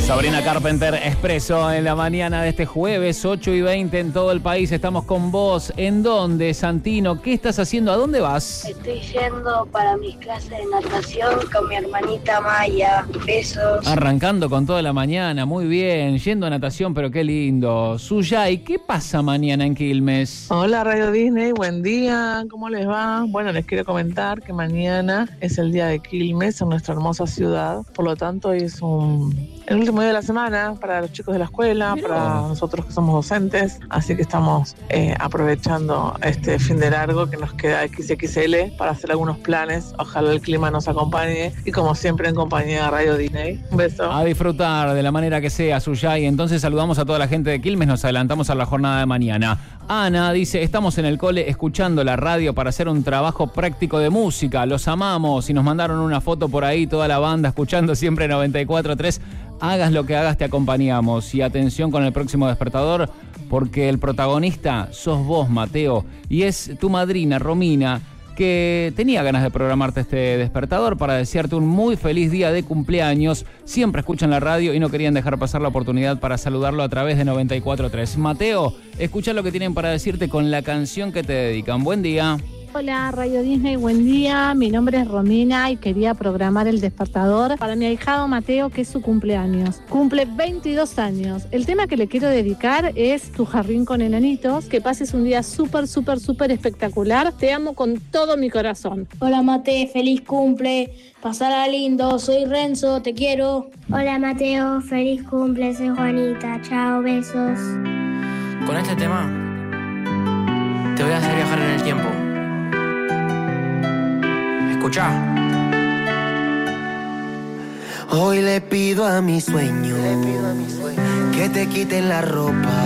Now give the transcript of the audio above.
Sabrina Carpenter, Expreso, en la mañana de este jueves, 8:20 en todo el país. Estamos con vos. ¿En dónde, Santino? ¿Qué estás haciendo? ¿A dónde vas? Estoy yendo para mis clases de natación con mi hermanita Maya. Besos. Arrancando con toda la mañana, muy bien. Yendo a natación, pero qué lindo. Suyay, ¿qué pasa mañana en Quilmes? Hola Radio Disney, buen día, ¿cómo les va? Bueno, les quiero comentar que mañana es el día de Quilmes en nuestra hermosa ciudad. Por lo tanto, hoy es el último día de la semana para los chicos de la escuela, para nosotros que somos docentes, así que estamos aprovechando este fin de largo que nos queda XXL para hacer algunos planes. Ojalá el clima nos acompañe y como siempre en compañía de Radio Disney. Un beso. A disfrutar de la manera que sea, Suyay. Entonces saludamos a toda la gente de Quilmes, nos adelantamos a la jornada de mañana. Ana dice, estamos en el cole escuchando la radio para hacer un trabajo práctico de música, los amamos, y nos mandaron una foto por ahí, toda la banda escuchando siempre 94.3. Hagas lo que hagas, te acompañamos. Y atención con el próximo despertador, porque el protagonista sos vos, Mateo, y es tu madrina, Romina, que tenía ganas de programarte este despertador para desearte un muy feliz día de cumpleaños. Siempre escuchan la radio y no querían dejar pasar la oportunidad para saludarlo a través de 94.3. Mateo, escucha lo que tienen para decirte con la canción que te dedican. Buen día. Hola Radio Disney, buen día, mi nombre es Romina y quería programar el despertador para mi ahijado Mateo, que es su cumpleaños. Cumple 22 años. El tema que le quiero dedicar es Tu jardín con enanitos. Que pases un día súper espectacular. Te amo con todo mi corazón. Hola Mate, feliz cumple, pasala lindo, soy Renzo, te quiero. Hola Mateo, feliz cumple, soy Juanita, chao, besos. Con este tema te voy a hacer viajar en el tiempo. Escuchá. Hoy le pido a mi sueño que te quiten la ropa